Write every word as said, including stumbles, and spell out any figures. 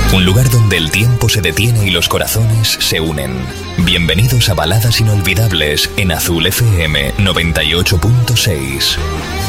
Un lugar donde el tiempo se detiene y los corazones se unen. Bienvenidos a Baladas Inolvidables en Azul F M noventa y ocho punto seis.